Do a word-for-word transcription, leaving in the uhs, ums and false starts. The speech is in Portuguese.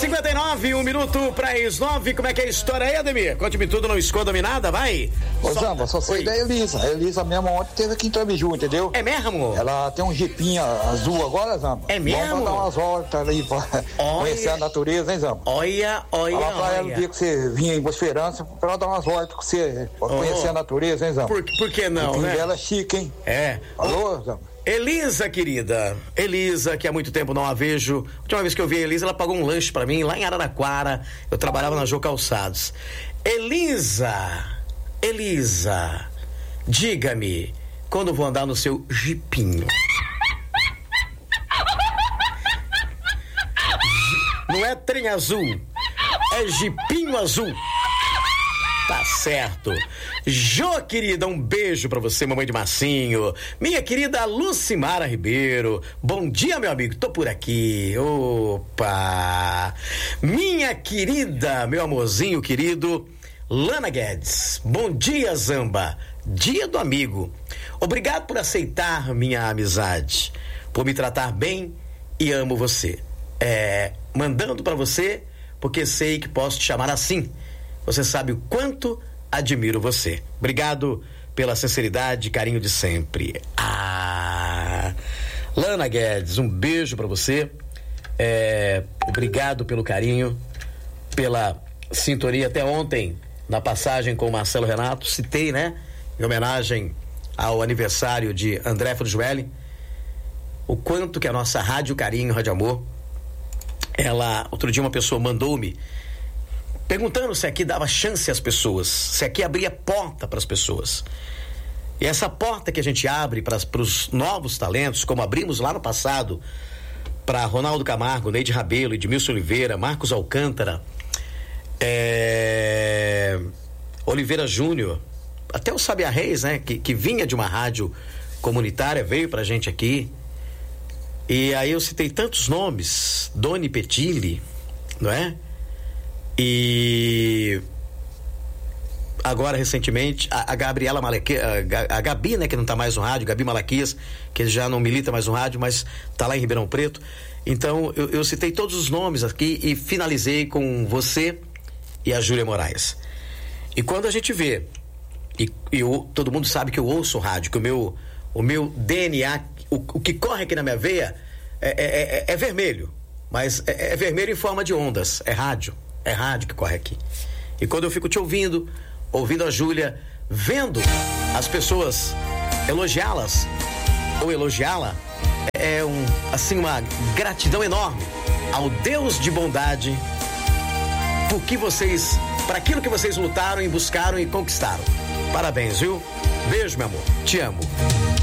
cinquenta e nove, um minuto para as nove. Como é que é a história aí, Ademir? Conte-me tudo, não esconda-me nada, vai. Ô, Zamba, só sei da Elisa. A Elisa mesmo ontem teve aqui em Trabiju, entendeu? É mesmo? Ela tem um jipinho azul agora, Zamba. É mesmo? Vamos dar umas voltas ali pra conhecer a natureza, hein, Zamba? Olha, olha, Fala pra olha. ela o dia que você vinha em Boa Esperança, pra ela dar umas voltas com você, pra Oh. conhecer a natureza, hein, Zamba? Por, por que não, o né? dela é chique, hein? É. Alô, Zamba? Elisa, querida, Elisa, que há muito tempo não a vejo. A última vez que eu vi a Elisa, ela pagou um lanche pra mim lá em Araraquara. Eu trabalhava na Jô Calçados. Elisa, Elisa, diga-me, quando vou andar no seu jipinho? Não é trem azul, é jipinho azul. Tá certo. Jô, querida, um beijo pra você, mamãe de Massinho. Minha querida Lucimara Ribeiro. Bom dia, meu amigo. Tô por aqui. Opa! Minha querida, meu amorzinho querido, Lana Guedes. Bom dia, Zamba. Dia do amigo. Obrigado por aceitar minha amizade, por me tratar bem e amo você. É, mandando pra você, porque sei que posso te chamar assim. Você sabe o quanto admiro você. Obrigado pela sinceridade e carinho de sempre. Ah, Lana Guedes, um beijo pra você. É, obrigado pelo carinho, pela sintonia. Até ontem, na passagem com o Marcelo Renato, citei, né? Em homenagem ao aniversário de André Frugiueli, o quanto que a nossa Rádio Carinho, Rádio Amor, ela, outro dia uma pessoa mandou-me perguntando se aqui dava chance às pessoas, se aqui abria porta para as pessoas. E essa porta que a gente abre para os novos talentos, como abrimos lá no passado para Ronaldo Camargo, Neide Rabelo, Edmilson Oliveira, Marcos Alcântara, é... Oliveira Júnior, até o Sabia Reis, né, que, que vinha de uma rádio comunitária, veio pra gente aqui. E aí eu citei tantos nomes, Doni Petilli, não é? E agora recentemente a, a Gabriela Malaquias, a, a Gabi, né, que não tá mais no rádio, Gabi Malaquias, que já não milita mais no rádio, mas tá lá em Ribeirão Preto. Então eu, eu citei todos os nomes aqui e finalizei com você e a Júlia Moraes. E quando a gente vê, e, e eu, todo mundo sabe que eu ouço rádio, que o meu, o meu D N A, o, o que corre aqui na minha veia é, é, é, é vermelho, mas é, é vermelho em forma de ondas, é rádio. É rádio que corre aqui. E quando eu fico te ouvindo, ouvindo a Júlia, vendo as pessoas elogiá-las ou elogiá-la, é um, assim, uma gratidão enorme ao Deus de bondade por que vocês, para aquilo que vocês lutaram e buscaram e conquistaram. Parabéns, viu? Beijo, meu amor. Te amo.